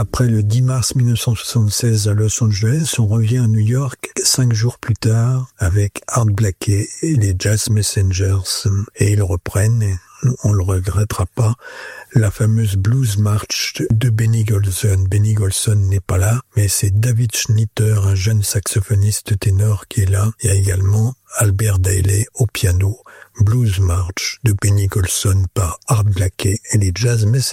Après le 10 mars 1976 à Los Angeles, on revient à New York 5 jours plus tard avec Art Blakey et les Jazz Messengers. Et ils reprennent, et on le regrettera pas, la fameuse Blues March de Benny Golson. Benny Golson n'est pas là, mais c'est David Schnitter, un jeune saxophoniste ténor qui est là. Il y a également Albert Dailey au piano. Blues March de Benny Golson par Art Blakey et les Jazz Messengers.